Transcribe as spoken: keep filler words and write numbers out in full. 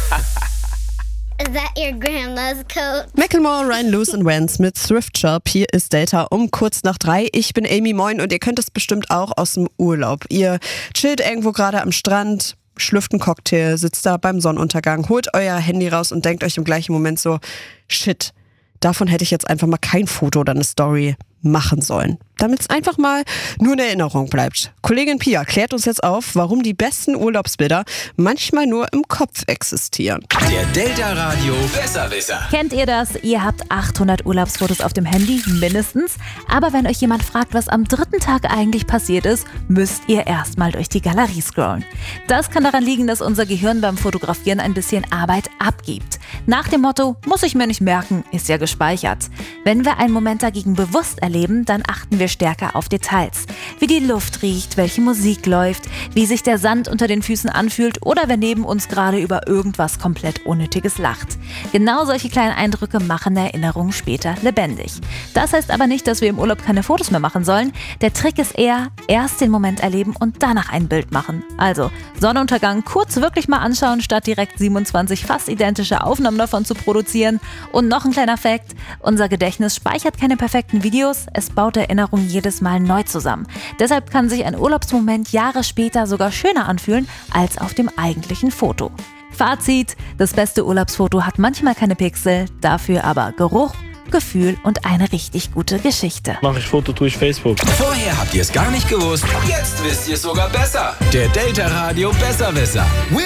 Is that your grandma's coat? Macklemore, Ryan Lewis und Vans mit Thrift Shop. Hier ist Delta um kurz nach drei. Ich bin Amy, moin, und ihr kennt es bestimmt auch aus dem Urlaub. Ihr chillt irgendwo gerade am Strand, schlürft einen Cocktail, sitzt da beim Sonnenuntergang, holt euer Handy raus und denkt euch im gleichen Moment so, shit, davon hätte ich jetzt einfach mal kein Foto oder eine Story machen sollen, damit es einfach mal nur eine Erinnerung bleibt. Kollegin Pia klärt uns jetzt auf, warum die besten Urlaubsbilder manchmal nur im Kopf existieren. Der Delta Radio Besserwisser. Kennt ihr das? Ihr habt achthundert Urlaubsfotos auf dem Handy, mindestens. Aber wenn euch jemand fragt, was am dritten Tag eigentlich passiert ist, müsst ihr erstmal durch die Galerie scrollen. Das kann daran liegen, dass unser Gehirn beim Fotografieren ein bisschen Arbeit abgibt. Nach dem Motto, muss ich mir nicht merken, ist ja gespeichert. Wenn wir einen Moment dagegen bewusst erleben, dann achten wir stärker auf Details. Wie die Luft riecht, welche Musik läuft, wie sich der Sand unter den Füßen anfühlt oder wer neben uns gerade über irgendwas komplett Unnötiges lacht. Genau solche kleinen Eindrücke machen Erinnerungen später lebendig. Das heißt aber nicht, dass wir im Urlaub keine Fotos mehr machen sollen. Der Trick ist eher, erst den Moment erleben und danach ein Bild machen. Also Sonnenuntergang kurz wirklich mal anschauen, statt direkt siebenundzwanzig fast identische Aufnahmen davon zu produzieren. Und noch ein kleiner Fact: Unser Gedächtnis speichert keine perfekten Videos, es baut Erinnerungen jedes Mal neu zusammen. Deshalb kann sich ein Urlaubsmoment Jahre später sogar schöner anfühlen als auf dem eigentlichen Foto. Fazit: Das beste Urlaubsfoto hat manchmal keine Pixel, dafür aber Geruch, Gefühl und eine richtig gute Geschichte. Mache ich Foto, tue ich Facebook. Vorher habt ihr es gar nicht gewusst, jetzt wisst ihr es sogar besser. Der Delta Radio Besserwisser.